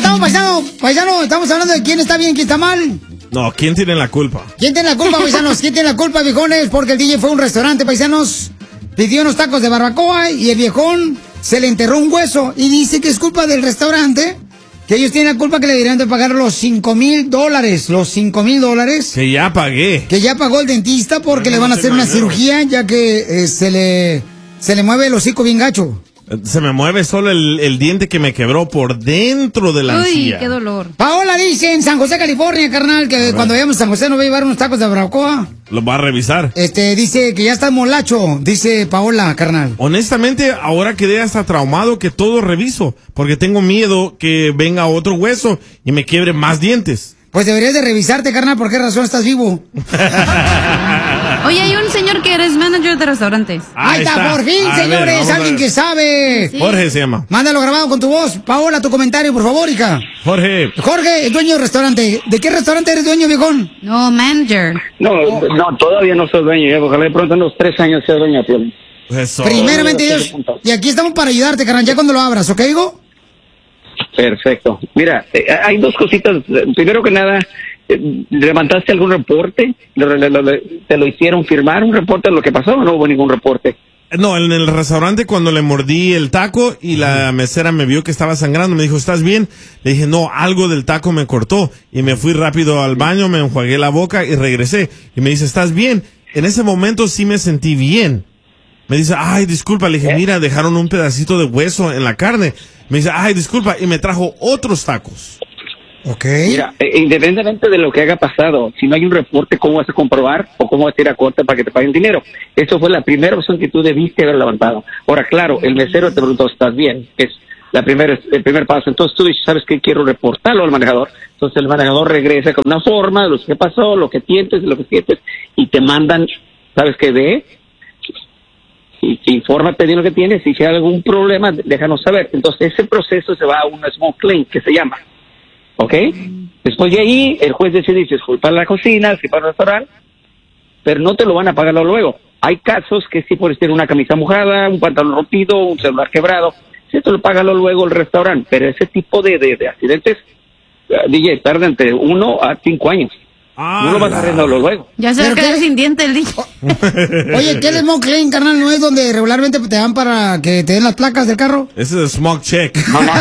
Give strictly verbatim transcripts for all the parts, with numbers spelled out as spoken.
estamos, paisano, paisano, estamos hablando de quién está bien, quién está mal. No, ¿quién tiene la culpa? ¿Quién tiene la culpa, paisanos? ¿Quién tiene la culpa, viejones? Porque el D J fue a un restaurante, paisanos, pidió unos tacos de barbacoa y el viejón se le enterró un hueso y dice que es culpa del restaurante, que ellos tienen la culpa, que le deberían de pagar los cinco mil dólares, los cinco mil dólares. Que ya pagué. Que ya pagó el dentista porque no, le van a no hacer una cirugía, ya que eh, se le se le mueve el hocico bien gacho. Se me mueve solo el, el diente que me quebró por dentro de la Uy, encía. qué dolor. Paola dice en San José, California, carnal, que cuando vayamos a San José nos va a llevar unos tacos de barbacoa. Lo va a revisar. Este, dice que ya está molacho, dice Paola, carnal. Honestamente, ahora quedé hasta traumado que todo reviso, porque tengo miedo que venga otro hueso y me quiebre más dientes. Pues deberías de revisarte, carnal, ¿por qué razón estás vivo? Oye, hay un señor que eres manager de restaurantes. Ahí, Ahí está, está, por fin, a señores, ver, alguien que sabe. Sí. Jorge se llama. Mándalo grabado con tu voz. Paola, tu comentario, por favor, hija. Jorge. Jorge, el dueño del restaurante. ¿De qué restaurante eres dueño, viejón? No, manager. No, oh. no, todavía no soy dueño. Ya, ojalá de pronto en los tres años sea dueño. Eso. Primeramente, Dios. Y aquí estamos para ayudarte, carnal, ya cuando lo abras, ¿ok, hijo? Perfecto. Mira, eh, hay dos cositas. Primero que nada, eh, ¿levantaste algún reporte? ¿Le, le, le, ¿Te lo hicieron firmar un reporte de lo que pasó o no hubo ningún reporte? No, en el restaurante cuando le mordí el taco y la mesera me vio que estaba sangrando, me dijo, ¿estás bien? Le dije, no, algo del taco me cortó. Y me fui rápido al baño, me enjuagué la boca y regresé. Y me dice, ¿estás bien? En ese momento sí me sentí bien. Me dice, ay, disculpa. Le dije, mira, dejaron un pedacito de hueso en la carne. Me dice, ay, disculpa. Y me trajo otros tacos. Ok. Mira, eh, independientemente de lo que haya pasado, si no hay un reporte, ¿cómo vas a comprobar o cómo vas a ir a corte para que te paguen dinero? Eso fue la primera opción que tú debiste haber levantado. Ahora, claro, el mesero te preguntó, ¿estás bien? Es la primera, el primer paso. Entonces tú dices, ¿sabes qué? Quiero reportarlo al manejador. Entonces el manejador regresa con una forma de lo que pasó, lo que sientes, lo que sientes, y te mandan, ¿sabes qué? Ve, y infórmate de lo que tienes, y si hay algún problema, déjanos saber. Entonces ese proceso se va a un small claim, que se llama. ¿Ok? Después de ahí, el juez decide si es culpa de la cocina, si para el restaurante, pero no te lo van a pagar luego. Hay casos que sí puedes tener una camisa mojada, un pantalón rompido, un celular quebrado, si esto lo paga luego el restaurante, pero ese tipo de, de, de accidentes, uh, D J, tarda entre uno a cinco años. Ah, no lo vas a arreglarlo luego. Ya se va a quedar sin diente el D J. Oye, ¿qué es el smog claim, carnal? ¿No es donde regularmente te dan para que te den las placas del carro? Ese es el smog check. No, no.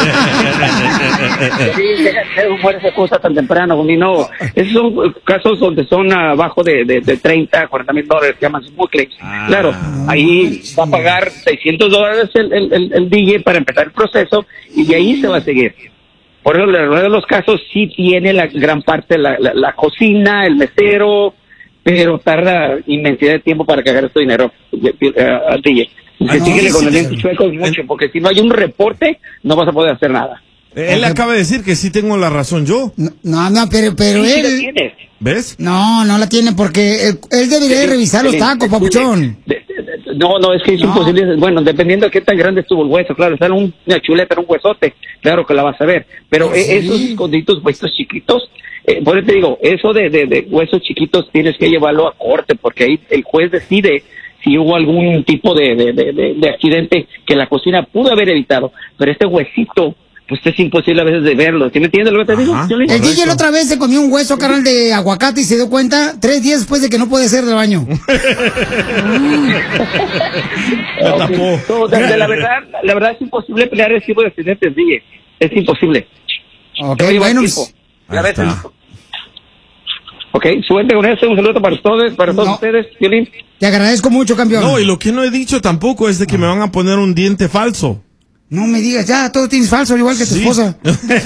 Sí, deja muere esa cosa tan temprano, y no. Esos son casos donde son abajo de, de, de treinta, cuarenta mil dólares, que llaman smog claims. Ah, claro, ahí va a pagar seiscientos dólares el, el, el, el D J para empezar el proceso, y de ahí se va a seguir. Por eso, en la mayoría de los casos, sí tiene la gran parte la, la, la cocina, el mesero, pero tarda inmensidad de tiempo para cagar este dinero al D J. Que síguele con el diente chueco mucho, porque si no hay un reporte, no vas a poder hacer nada. Él acaba de decir que sí tengo la razón yo. No, no, pero, pero sí, él... Sí la tienes. ¿Ves? No, no la tiene, porque él, él debería sí, revisar sí, los tacos, sí, papuchón. De, de, de, no, no, es que es no. imposible. Bueno, dependiendo de qué tan grande estuvo el hueso, claro, está un, una chuleta, un huesote, claro que la vas a ver. Pero sí. eh, esos esconditos, huesos chiquitos, eh, por eso te digo, eso de, de, de huesos chiquitos tienes que llevarlo a corte, porque ahí el juez decide si hubo algún tipo de, de, de, de, de accidente que la cocina pudo haber evitado. Pero este huesito, pues es imposible a veces de verlo. ¿Sí me entiendes lo que te digo? El D J la otra vez se comió un hueso, carnal, de aguacate y se dio cuenta tres días después de que no puede hacer del baño. Okay. So, de, de la verdad, la verdad es imposible pelear ese tipo de accidentes, D J. Es imposible. Ok, bueno. La vez ok, suerte con eso. Un saludo para todos, para todos no. ustedes, Violín. Te agradezco mucho, campeón. No, y lo que no he dicho tampoco es de que me van a poner un diente falso. No me digas, ya, todo tienes falso, igual que tu sí. esposa.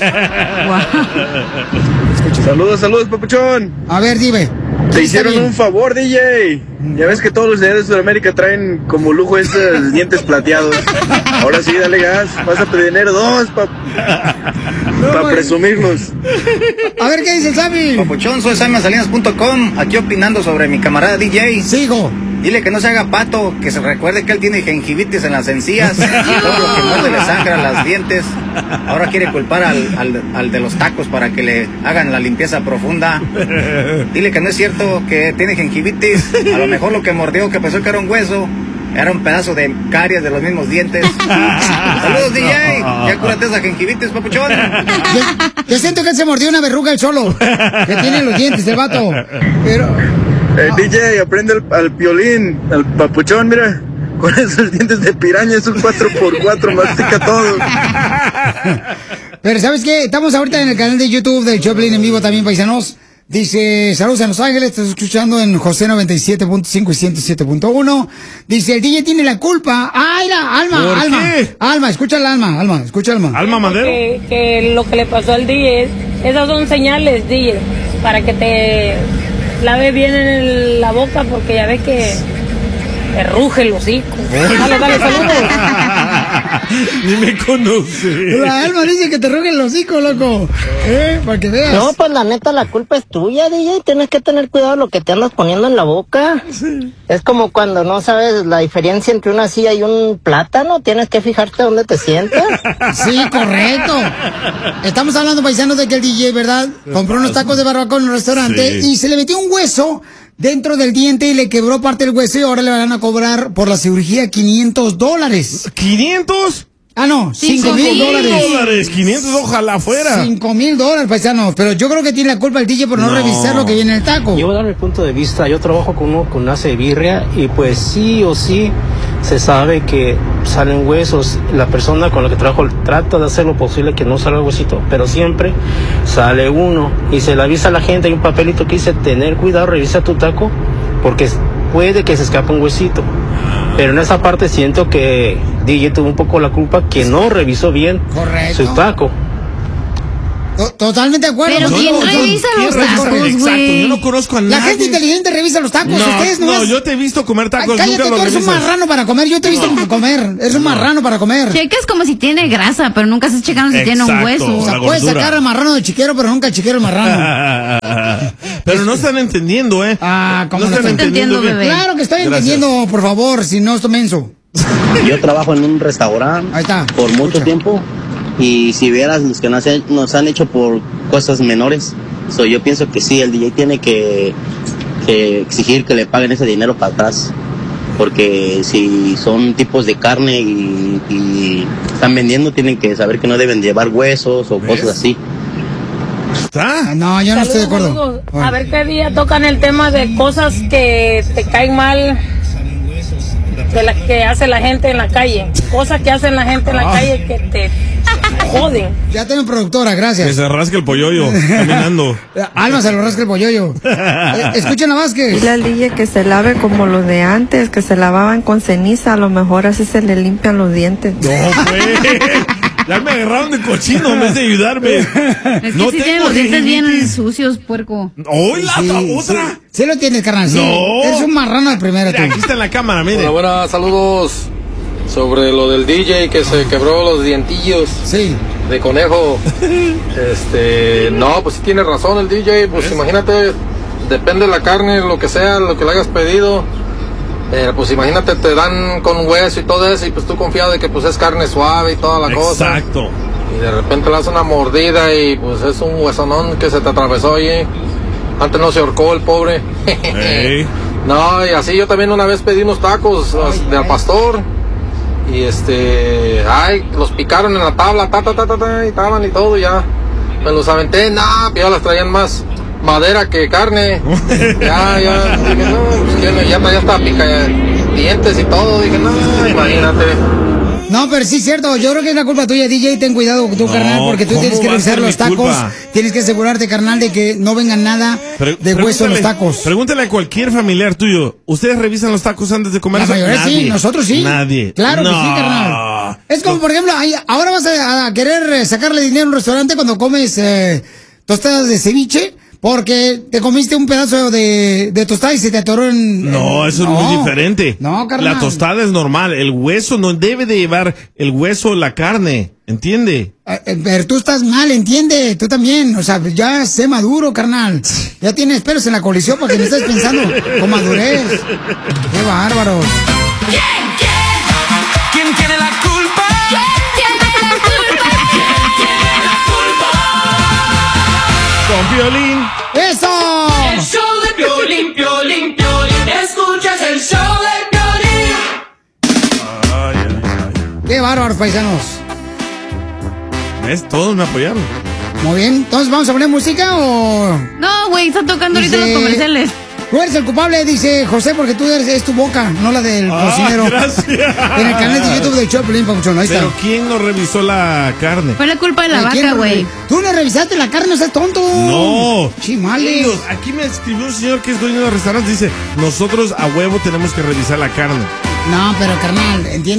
Saludos, saludos, papuchón. A ver, dime. Te hicieron un favor, D J. Ya ves que todos los diarios de Sudamérica traen como lujo estos dientes plateados. Ahora sí, dale gas. Vas a pedir dos para no, pa presumirlos. A ver, ¿qué dice el Sammy? Papuchón, soy Sammy Salinas punto com. Aquí opinando sobre mi camarada D J. Sigo. Dile que no se haga pato, que se recuerde que él tiene gingivitis en las encías, todo lo que muerde le sangra las dientes. Ahora quiere culpar al, al, al de los tacos para que le hagan la limpieza profunda. Dile que no es cierto que tiene gingivitis, a lo mejor lo que mordió, que pensó que era un hueso, Era un pedazo de caries de los mismos dientes. Saludos, D J. Ya cúrate esa gingivitis, papuchón. Yo, yo siento que él se mordió una verruga él solo. Que tiene los dientes el vato. Pero... Eh, D J, aprende al, al piolín, al papuchón, mira. Con esos dientes de piraña, es un cuatro por cuatro, mastica todo. Pero ¿sabes qué? Estamos ahorita en el canal de YouTube del Choplin en vivo también, paisanos. Dice, saludos a Los Ángeles, estás escuchando en José noventa y siete punto cinco y ciento siete punto uno. Dice, el D J tiene la culpa. ¡Ay, la Alma, ¿Por Alma! qué? Alma, escucha la Alma, Alma, escucha Alma. Alma Madero. Que, que lo que le pasó al D J, esas son señales, D J, para que te lave bien en el- la boca, porque ya ves que te ruge el hocico. Dale, dale, saludos. Ni me conoce. La Alma dice que te ruge el hocico, loco. ¿Eh? Para que veas. No, pues la neta la culpa es tuya, D J. Tienes que tener cuidado lo que te andas poniendo en la boca. Sí. Es como cuando no sabes la diferencia entre una silla y un plátano. Tienes que fijarte dónde te sientas. Sí, correcto. Estamos hablando, paisanos, de que el D J, ¿verdad? Compró unos tacos de barbacoa en un restaurante Sí. y se le metió un hueso dentro del diente y le quebró parte del hueso y ahora le van a cobrar por la cirugía quinientos dólares. ¿quinientos? Ah, no, cinco mil dólares. dólares, quinientos, ojalá fuera. Cinco mil dólares, paisanos. Pero yo creo que tiene la culpa el D J por no, No. revisar lo que viene en el taco. Yo voy a dar mi punto de vista. Yo trabajo con uno con hace birria y pues sí o sí se sabe que salen huesos. La persona con la que trabajo trata de hacer lo posible que no salga huesito, pero siempre sale uno y se le avisa a la gente. Hay un papelito que dice tener cuidado, revisa tu taco porque puede que se escape un huesito. Pero en esa parte siento que D J tuvo un poco la culpa que no revisó bien Correcto. su taco. To- Totalmente de acuerdo. Pero Yo ¿quién no- yo- revisa ¿Quién los revisa? tacos, Exacto, güey? yo no conozco a nadie. La gente inteligente revisa los tacos. No, Ustedes no, no, yo te he visto comer Ay, tacos, cállate, nunca tú lo eres un revisas. marrano para comer. Yo te he visto comer. Eres un marrano para comer. Checas como si tiene grasa, pero nunca estás checando si tiene un Exacto. hueso. O sea, la puedes gordura. sacar al marrano de chiquero, pero nunca al chiquero al marrano. Pero no están entendiendo, ¿eh? Ah, ¿cómo no no están están entendiendo entendiendo, bien. bebé? Claro que estoy Gracias. entendiendo, por favor, si no estoy menso. Yo trabajo en un restaurante Ahí está. por mucho Escucha. tiempo y si vieras los que nos, han- nos han hecho por cosas menores, so, yo pienso que sí, el D J tiene que, que exigir que le paguen ese dinero para atrás, porque si son tipos de carne y, y están vendiendo, tienen que saber que no deben llevar huesos o ¿Ves? cosas así. ¿Está? No, yo no estoy de Saludos, acuerdo. saludos. A ver qué día tocan el tema de cosas que te caen mal, de las que hace la gente en la calle. Cosas que hacen la gente en la Ah. calle que te joden. Ya tengo productora, Que gracias. se rasque el polloyo caminando. Alma se lo rasca el polloyo. Eh, Escuchen a Vázquez. Dile al D J que se lave como los de antes, que se lavaban con ceniza, a lo mejor así se le limpian los dientes. No, pues. Ya me agarraron de cochino en vez de ayudarme. Es que No sí tiene tengo los dientes bien gingivitis. sucios, puerco. ¡Hoy la Sí, otra! Sí, sí lo tienes, carnal. Sí. No. Eres un marrano de primera, tú. Mira, aquí está en la cámara, mire. Hola, buenas, saludos. Sobre lo del D J que se quebró los dientillos Sí. de conejo. Este, no, pues sí tiene razón el D J. Pues imagínate, depende de la carne, lo que sea, lo que le hayas pedido. Eh, pues imagínate, te dan con hueso y todo eso, y pues tú confiado de que pues es carne suave y toda la cosa. Exacto. Y de repente le das una mordida y pues es un huesonón que se te atravesó ahí. Antes no se ahorcó el pobre. Ey. No, y así yo también una vez pedí unos tacos Ay, de al ay. pastor. Y este, ay, los picaron en la tabla, ta, ta, ta, ta, ta, y estaban y todo, y ya. Me los aventé, nah, ya las traían más madera que carne. Ya, ya, dije, no, pues que ya, ya estaba pica, dientes y todo. Dije, no, imagínate. No, pero sí es cierto, yo creo que es la culpa tuya, D J, ten cuidado tú, No, carnal, porque tú ¿cómo tienes que va a revisar ser los mi tacos, culpa? tienes que asegurarte, carnal, de que no venga nada Pre- de hueso en los pregúntale- tacos. Pregúntale a cualquier familiar tuyo. ¿Ustedes revisan los tacos antes de comer? La mayoría sí, nosotros sí. Nadie. Claro que No. sí, carnal. Es como, por ejemplo, ahí- ahora vas a, a querer eh, sacarle dinero a un restaurante cuando comes eh, tostadas de ceviche, porque te comiste un pedazo de, de tostada y se te atoró en... No, en- eso es no. muy diferente. No, carnal. La tostada es normal. El hueso no debe de llevar el hueso la carne. ¿Entiende? Eh, eh, Pero tú estás mal, entiende, tú también, o sea, ya sé maduro, carnal. Ya tienes pelos en la colisión para que me estés pensando con madurez. Qué bárbaro. ¿Quién tiene la culpa? ¿Quién tiene la culpa? Con violín. ¡Eso! El show de Piolín, Piolín, Piolín. Escuchas el show de Piolín. Qué bárbaros, paisanos. ¿Ves? Todos me apoyaron. Muy bien, entonces ¿vamos a poner música o...? No, güey, está tocando Dice, ahorita los comerciales. Tú eres el culpable, dice José, porque tú eres es tu boca, no la del Ah, cocinero. gracias. En el canal de YouTube del show, Pelín Papuchón, ahí Pero está. ¿quién no revisó la carne? Fue la culpa de la Ay, ¿quién vaca, no güey. re- Tú no revisaste la carne, no seas tonto. No. Chimales. Ellos, aquí me escribió un señor que es dueño de restaurante. Dice, nosotros a huevo tenemos que revisar la carne. No, pero carnal, entiende.